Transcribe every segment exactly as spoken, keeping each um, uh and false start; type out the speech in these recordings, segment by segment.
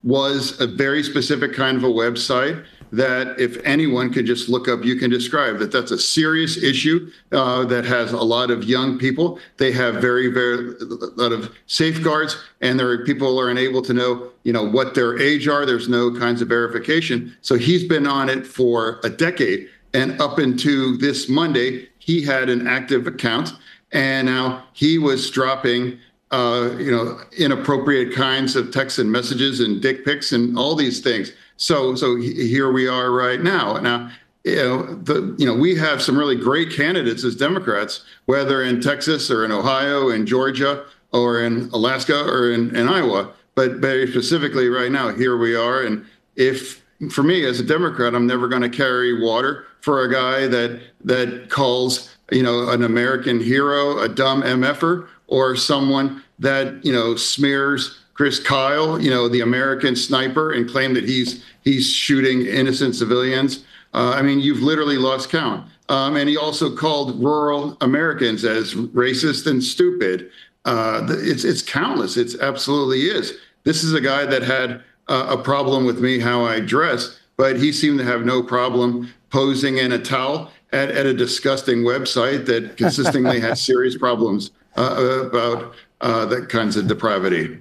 was a very specific kind of a website that if anyone could just look up, you can describe that that's a serious issue uh, that has a lot of young people. They have very, very a lot of safeguards, and there are people are unable to know, you know, what their age are. There's no kinds of verification. So he's been on it for a decade, and up into this Monday, he had an active account, and now he was dropping Uh, you know, inappropriate kinds of texts and messages and dick pics and all these things. So, so here we are right now. Now, you know, the, you know, we have some really great candidates as Democrats, whether in Texas or in Ohio, in Georgia, or in Alaska, or in, in Iowa. But very specifically, right now, here we are. And if, for me as a Democrat, I'm never going to carry water for a guy that that calls, you know, an American hero a dumb M F er, or someone that, you know, smears Chris Kyle, you know, the American sniper, and claim that he's he's shooting innocent civilians. Uh, I mean, you've literally lost count. Um, and he also called rural Americans as racist and stupid. Uh, it's it's countless. It's absolutely is. This is a guy that had uh, a problem with me, how I dress, but he seemed to have no problem posing in a towel at, at a disgusting website that consistently has serious problems uh, about uh, that kinds of depravity.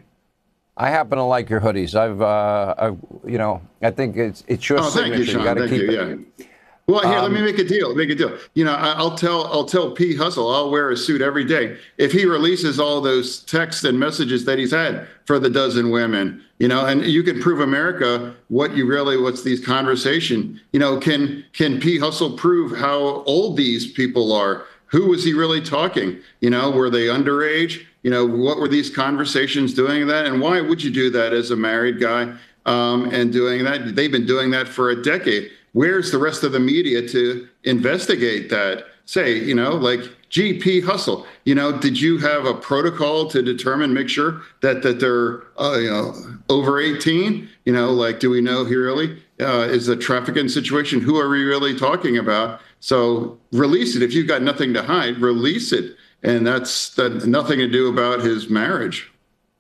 I happen to like your hoodies. I've, uh, I've you know, I think it's it's your oh, signature. Thank you, Sean. You got to thank keep you, it. Yeah. Well, here, um, let me Um, make a deal. Make a deal. You know, I, I'll tell I'll tell P. Hustle I'll wear a suit every day if he releases all those texts and messages that he's had for the dozen women. You know, and you can prove America what you really what's these conversation. You know, can can P. Hustle prove how old these people are? Who was he really talking? You know, were they underage? You know, what were these conversations doing that? And why would you do that as a married guy um, and doing that? They've been doing that for a decade. Where's the rest of the media to investigate that? Say, you know, like G P. Hustle, you know, did you have a protocol to determine, make sure that that they're, uh, you know, over eighteen? You know, like, do we know here really uh, is a trafficking situation? Who are we really talking about? So release it. If you've got nothing to hide, release it. And that's that nothing to do about his marriage.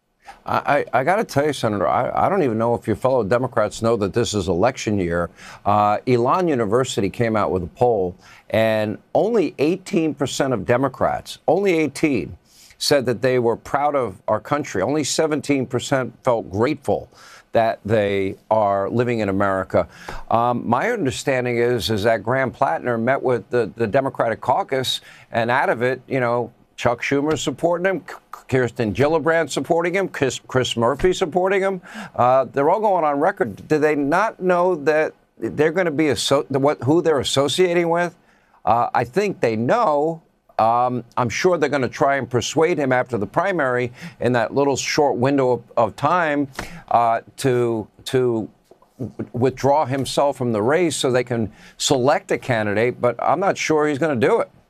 I, I got to tell you, Senator, I, I don't even know if your fellow Democrats know that this is election year. Uh, Elon University came out with a poll, and only eighteen percent of Democrats, only eighteen, said that they were proud of our country. Only seventeen percent felt grateful that they are living in America. Um, my understanding is is that Graham Plattner met with the, the Democratic caucus, and out of it, you know, Chuck Schumer supporting him, Kirsten Gillibrand supporting him, Chris, Chris Murphy supporting him. Uh, they're all going on record. Do they not know that they're going to be asso- what who they're associating with? Uh, I think they know. Um, I'm sure they're going to try and persuade him after the primary in that little short window of, of time uh, to to withdraw himself from the race so they can select a candidate. But I'm not sure he's going to do it.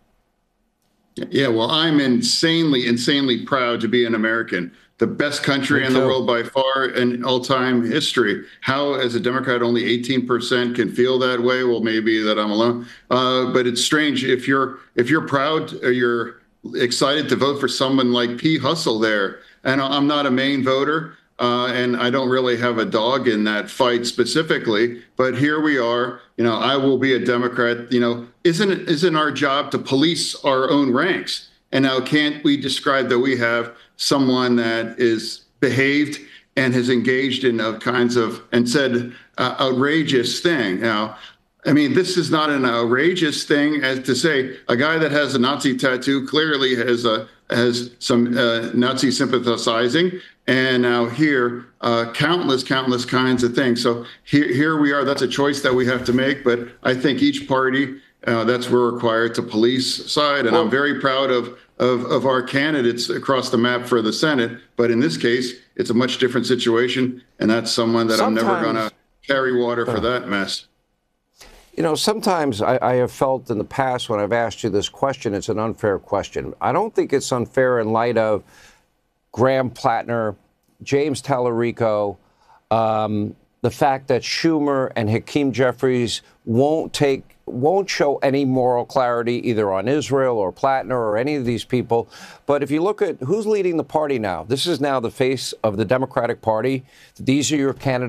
Yeah, well, I'm insanely, insanely proud to be an American. The best country in the world by far in all-time history. How, as a Democrat, only eighteen percent can feel that way? Well, maybe that I'm alone. Uh, but it's strange if you're if you're proud or you're excited to vote for someone like P. Hustle there. And I'm not a Maine voter, uh, and I don't really have a dog in that fight specifically. But here we are. You know, I will be a Democrat. You know, isn't it isn't our job to police our own ranks? And now, can't we describe that we have someone that is behaved and has engaged in uh, kinds of and said uh, outrageous thing? Now, I mean, this is not an outrageous thing as to say a guy that has a Nazi tattoo clearly has a has some uh, Nazi sympathizing, and now here uh, countless, countless kinds of things. So here, here we are. That's a choice that we have to make. But I think each party. Uh, that's we're required to police side, and well, I'm very proud of, of of our candidates across the map for the Senate. But in this case, it's a much different situation, and that's someone that I'm never going to carry water for that mess. You know, sometimes I, I have felt in the past when I've asked you this question, it's an unfair question. I don't think it's unfair in light of Graham Plattner, James Tallarico, um, the fact that Schumer and Hakeem Jeffries won't take won't show any moral clarity either on Israel or Platner or any of these people. But if you look at who's leading the party now, this is now the face of the Democratic Party. These are your candidates.